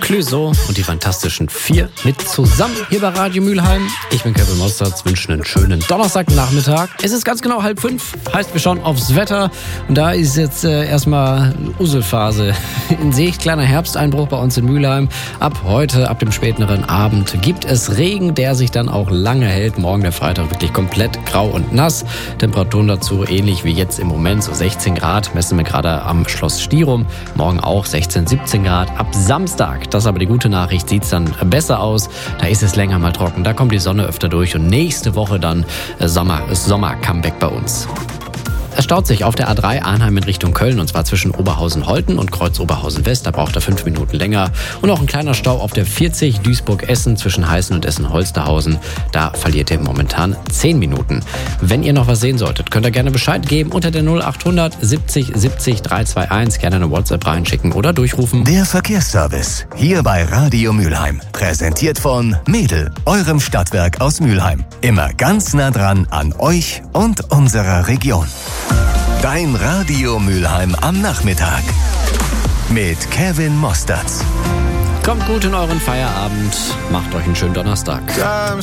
Clouseau und die Fantastischen Vier mit zusammen hier bei Radio Mülheim. Ich bin Kevin Mostert, wünsche einen schönen Donnerstagnachmittag. Es ist ganz genau 4:30, heißt wir schauen aufs Wetter. Und da ist jetzt erstmal Uselphase. In Sicht, kleiner Herbsteinbruch bei uns in Mülheim. Ab heute, ab dem späteren Abend, gibt es Regen, der sich dann auch lange hält. Morgen der Freitag wirklich komplett grau und nass. Temperaturen dazu ähnlich wie jetzt im Moment, so 16 Grad. Messen wir gerade am Schloss Stirum. Morgen auch 16, 17 Grad. Ab Samstag, das ist aber die gute Nachricht, sieht es dann besser aus. Da ist es länger mal trocken, da kommt die Sonne öfter durch und nächste Woche dann Sommer-Comeback bei uns. Es staut sich auf der A3 Arnheim in Richtung Köln, und zwar zwischen Oberhausen-Holten und Kreuz Oberhausen-West. Da braucht er 5 Minuten länger. Und auch ein kleiner Stau auf der 40 Duisburg-Essen zwischen Heißen und Essen-Holsterhausen. Da verliert ihr momentan 10 Minuten. Wenn ihr noch was sehen solltet, könnt ihr gerne Bescheid geben unter der 0800 70 70 321. Gerne eine WhatsApp reinschicken oder durchrufen. Der Verkehrsservice hier bei Radio Mülheim. Präsentiert von Mädel, eurem Stadtwerk aus Mülheim. Immer ganz nah dran an euch und unserer Region. Dein Radio Mülheim am Nachmittag mit Kevin Mostert. Kommt gut in euren Feierabend, macht euch einen schönen Donnerstag.